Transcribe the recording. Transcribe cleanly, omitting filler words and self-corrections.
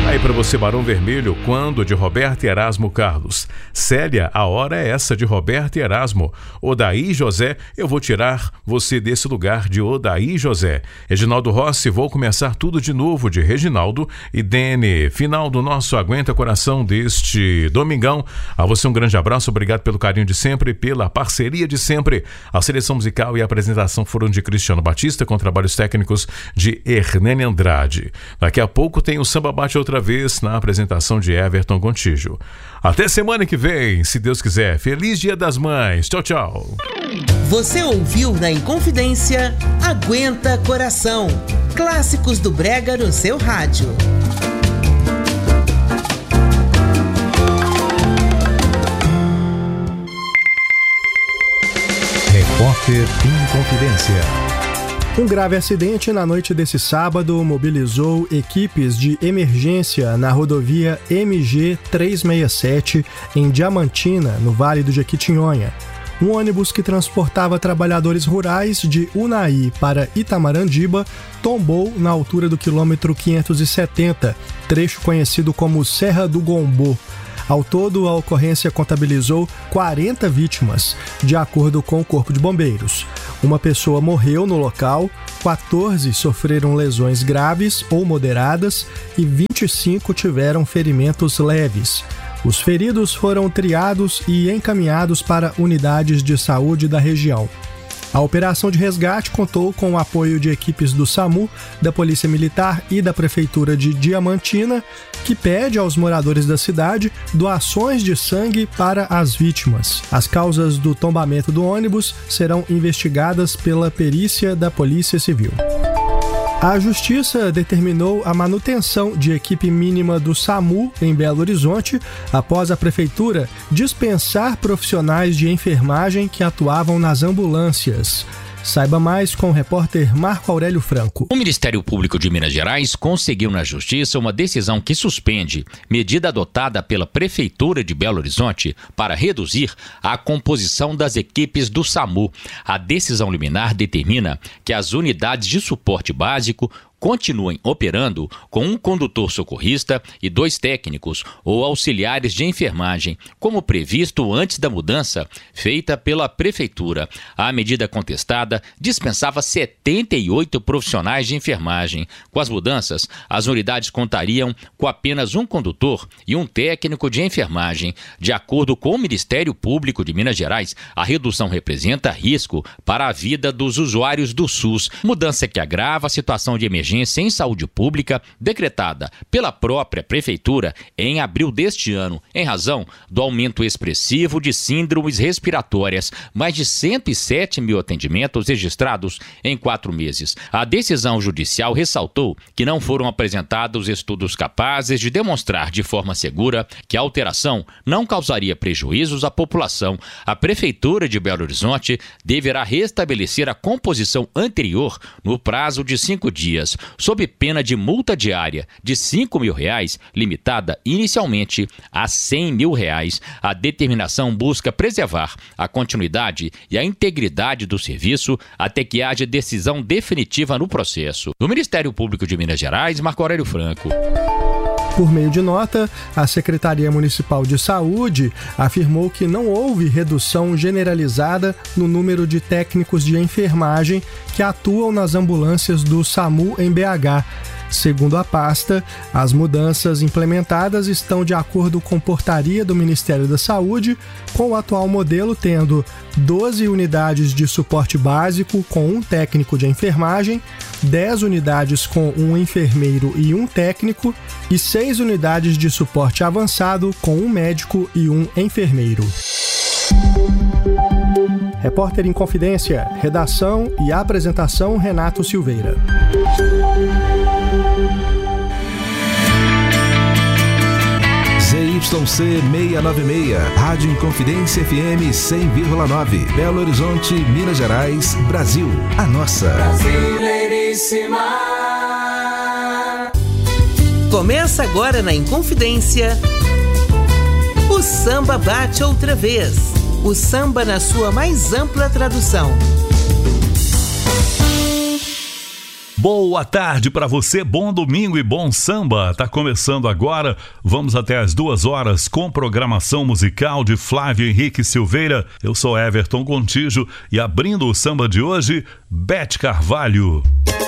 Aí para você, Barão Vermelho, Quando, de Roberto e Erasmo Carlos. Célia, A Hora é Essa, de Roberto e Erasmo. Odaí José, Eu Vou Tirar Você Desse Lugar, de Odaí José. Reginaldo Rossi, Vou Começar Tudo de Novo, de Reginaldo e Dene. Final do nosso Aguenta Coração deste domingão. A você um grande abraço, obrigado pelo carinho de sempre, pela parceria de sempre. A seleção musical e a apresentação foram de Cristiano Batista, com trabalhos técnicos de Hernani Andrade. Daqui a pouco tem o Samba Bate Outra Vez, na apresentação de Everton Gontijo. Até semana que vem, se Deus quiser. Feliz Dia das Mães. Tchau, tchau. Você ouviu na Inconfidência Aguenta Coração. Clássicos do Brega no seu rádio. Repórter Inconfidência. Um grave acidente na noite desse sábado mobilizou equipes de emergência na rodovia MG 367 em Diamantina, no Vale do Jequitinhonha. Um ônibus que transportava trabalhadores rurais de Unai para Itamarandiba tombou na altura do quilômetro 570, trecho conhecido como Serra do Gombô. Ao todo, a ocorrência contabilizou 40 vítimas, de acordo com o Corpo de Bombeiros. Uma pessoa morreu no local, 14 sofreram lesões graves ou moderadas e 25 tiveram ferimentos leves. Os feridos foram triados e encaminhados para unidades de saúde da região. A operação de resgate contou com o apoio de equipes do SAMU, da Polícia Militar e da Prefeitura de Diamantina, que pede aos moradores da cidade doações de sangue para as vítimas. As causas do tombamento do ônibus serão investigadas pela perícia da Polícia Civil. A Justiça determinou a manutenção de equipe mínima do SAMU em Belo Horizonte após a Prefeitura dispensar profissionais de enfermagem que atuavam nas ambulâncias. Saiba mais com o repórter Marco Aurélio Franco. O Ministério Público de Minas Gerais conseguiu na Justiça uma decisão que suspende medida adotada pela Prefeitura de Belo Horizonte para reduzir a composição das equipes do SAMU. A decisão liminar determina que as unidades de suporte básico continuem operando com um condutor socorrista e 2 técnicos ou auxiliares de enfermagem, como previsto antes da mudança feita pela Prefeitura. A medida contestada dispensava 78 profissionais de enfermagem. Com as mudanças, as unidades contariam com apenas um condutor e um técnico de enfermagem. De acordo com o Ministério Público de Minas Gerais, a redução representa risco para a vida dos usuários do SUS, mudança que agrava a situação de emergência em saúde pública decretada pela própria Prefeitura em abril deste ano, em razão do aumento expressivo de síndromes respiratórias, mais de 107 mil atendimentos registrados em 4 meses. A decisão judicial ressaltou que não foram apresentados estudos capazes de demonstrar de forma segura que a alteração não causaria prejuízos à população. A Prefeitura de Belo Horizonte deverá restabelecer a composição anterior no prazo de 5 dias, sob pena de multa diária de R$5 mil, limitada inicialmente a R$100 mil. A determinação busca preservar a continuidade e a integridade do serviço até que haja decisão definitiva no processo. Do Ministério Público de Minas Gerais, Marco Aurélio Franco. Por meio de nota, a Secretaria Municipal de Saúde afirmou que não houve redução generalizada no número de técnicos de enfermagem que atuam nas ambulâncias do SAMU em BH. Segundo a pasta, as mudanças implementadas estão de acordo com portaria do Ministério da Saúde, com o atual modelo tendo 12 unidades de suporte básico com um técnico de enfermagem, 10 unidades com um enfermeiro e um técnico e 6 unidades de suporte avançado com um médico e um enfermeiro. Repórter Inconfidência, redação e apresentação Renato Silveira. ZYC 696, Rádio Inconfidência FM 100,9, Belo Horizonte, Minas Gerais, Brasil. A nossa. Brasileiríssima. Começa agora na Inconfidência. O Samba Bate Outra Vez. O samba na sua mais ampla tradução. Boa tarde para você, bom domingo e bom samba. Tá começando agora, vamos até as 2 horas com programação musical de Flávio Henrique Silveira. Eu sou Everton Contígio e abrindo o samba de hoje, Beth Carvalho.